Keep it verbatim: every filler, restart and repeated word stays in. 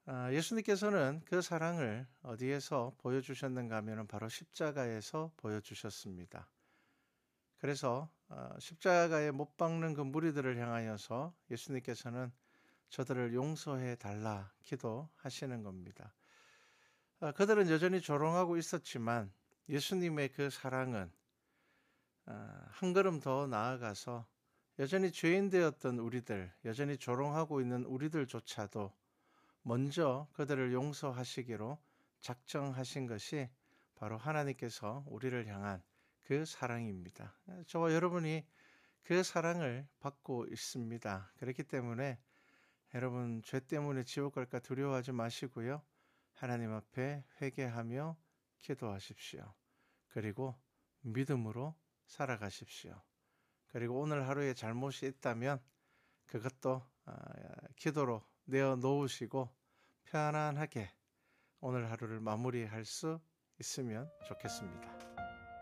아, 예수님께서는 그 사랑을 어디에서 보여주셨는가 하면 바로 십자가에서 보여주셨습니다. 그래서 어, 십자가에 못 박는 그 무리들을 향하여서 예수님께서는 저들을 용서해 달라 기도하시는 겁니다. 아, 그들은 여전히 조롱하고 있었지만 예수님의 그 사랑은 아, 한 걸음 더 나아가서 여전히 죄인 되었던 우리들, 여전히 조롱하고 있는 우리들조차도 먼저 그들을 용서하시기로 작정하신 것이 바로 하나님께서 우리를 향한 그 사랑입니다. 저와 여러분이 그 사랑을 받고 있습니다. 그렇기 때문에 여러분 죄 때문에 지옥 갈까 두려워하지 마시고요. 하나님 앞에 회개하며 기도하십시오. 그리고 믿음으로 살아가십시오. 그리고 오늘 하루에 잘못이 있다면 그것도 기도로 내어 놓으시고 편안하게 오늘 하루를 마무리할 수 있으면 좋겠습니다.